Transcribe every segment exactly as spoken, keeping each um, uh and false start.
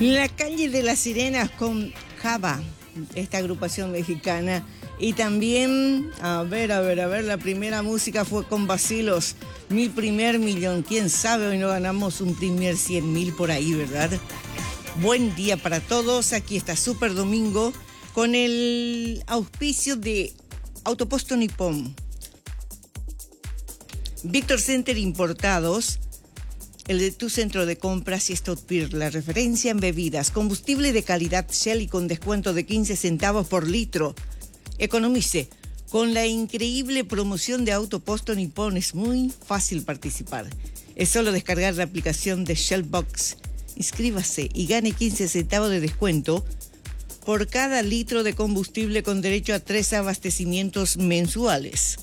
La calle de las sirenas con Java, esta agrupación mexicana. Y también, a ver, a ver, a ver, la primera música fue con Vacilos, Mi Primer Millón. ¿Quién sabe? Hoy no ganamos un primer cien mil por ahí, ¿verdad? Buen día para todos. Aquí está Super Domingo con el auspicio de Autoposto Nippon, Victor Center Importados, el de tu centro de compras y Stout Beer, la referencia en bebidas, combustible de calidad Shell y con descuento de quince centavos por litro. Economice con la increíble promoción de Autoposto Nippon. Es muy fácil participar. Es solo descargar la aplicación de Shell Box. Inscríbase y gane quince centavos de descuento por cada litro de combustible con derecho a tres abastecimientos mensuales.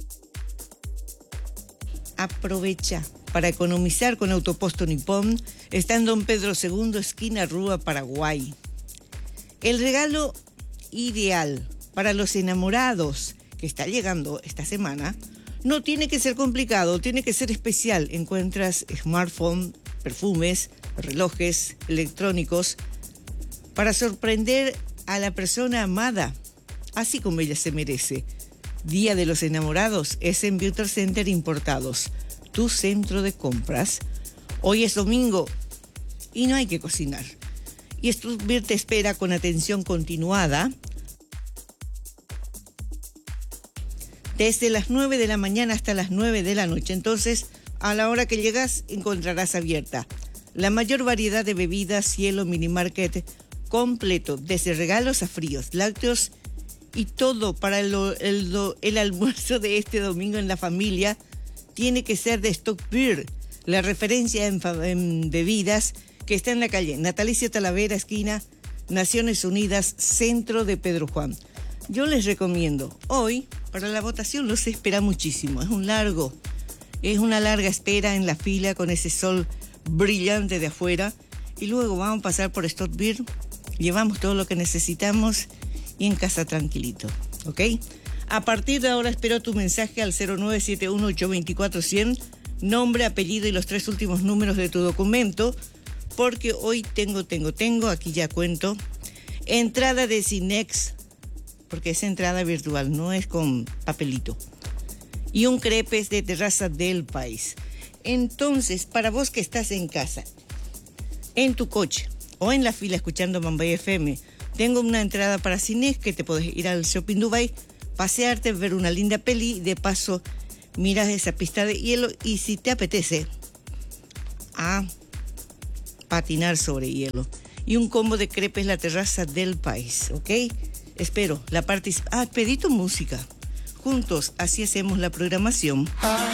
Aprovecha para economizar con Autoposto Nippon. Está en Don Pedro segundo, esquina Rúa, Paraguay. El regalo ideal para los enamorados que está llegando esta semana no tiene que ser complicado, tiene que ser especial. Encuentras smartphone, perfumes, relojes electrónicos para sorprender a la persona amada, así como ella se merece. Día de los Enamorados es en Victor Center Importados, tu centro de compras. Hoy es domingo y no hay que cocinar. Y Stout Beer te espera con atención continuada desde las nueve de la mañana hasta las nueve de la noche. Entonces, a la hora que llegas, encontrarás abierta la mayor variedad de bebidas, Cielo Mini Market completo, desde regalos a fríos, lácteos y todo para el, el, el almuerzo de este domingo en la familia. Tiene que ser de Stout Beer, la referencia en, en bebidas que está en la calle Natalicio Talavera, esquina Naciones Unidas, centro de Pedro Juan. Yo les recomiendo, hoy, para la votación los espera muchísimo. Es un largo, es una larga espera en la fila con ese sol brillante de afuera. Y luego vamos a pasar por Stout Beer, llevamos todo lo que necesitamos y en casa tranquilito, ¿ok? A partir de ahora espero tu mensaje al cero nueve siete uno ocho dos cuatro cero cero, nombre, apellido y los tres últimos números de tu documento, porque hoy tengo, tengo, tengo, aquí ya cuento, entrada de Cinex, porque es entrada virtual, no es con papelito, y un crepes de Terraza del País. Entonces, para vos que estás en casa, en tu coche o en la fila escuchando Mambay F M, tengo una entrada para Cinex que te podés ir al Shopping Dubai, pasearte, ver una linda peli, de paso miras esa pista de hielo y si te apetece, a patinar sobre hielo. Y un combo de crepes La Terraza del País, ¿ok? Espero la participación. Ah, pedí tu música. Juntos, así hacemos la programación.